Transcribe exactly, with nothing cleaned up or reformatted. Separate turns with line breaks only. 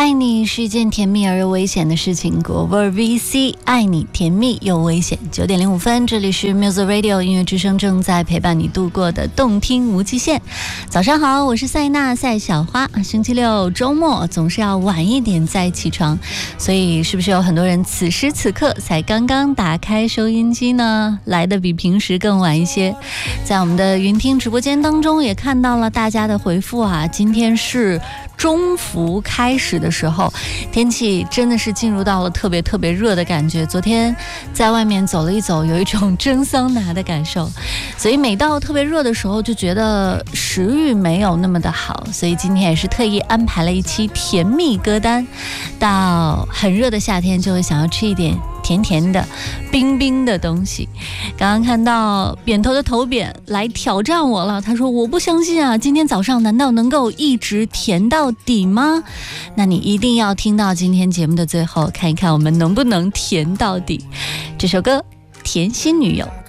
爱你是一件甜蜜而又危险的事情。果味 V C， 爱你甜蜜又危险。九点零五分，这里是 Music Radio 音乐之声，正在陪伴你度过的动听无极限。早上好，我是赛娜赛小花。星期六周末总是要晚一点再起床，所以是不是有很多人此时此刻才刚刚打开收音机呢？来的比平时更晚一些。在我们的云听直播间当中也看到了大家的回复啊，今天是中伏开始的时候，天气真的是进入到了特别特别热的感觉。昨天在外面走了一走，有一种蒸桑拿的感受，所以每到特别热的时候就觉得食欲没有那么的好，所以今天也是特意安排了一期甜蜜歌单。到很热的夏天就会想要吃一点甜甜的冰冰的东西。刚刚看到扁头的头扁来挑战我了，他说我不相信啊，今天早上难道能够一直甜到底吗？那你一定要听到今天节目的最后，看一看我们能不能甜到底。这首歌《甜心女友》。